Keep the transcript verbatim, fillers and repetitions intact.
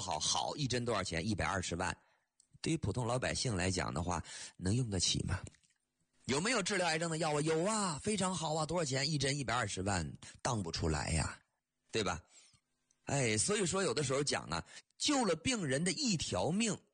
好？好，一针多少钱？一百二十万。对于普通老百姓来讲的话，能用得起吗？有没有治疗癌症的药啊？有啊，非常好啊，多少钱？一针一百二十万，当不出来呀，对吧？哎，所以说有的时候讲啊，救了病人的一条命，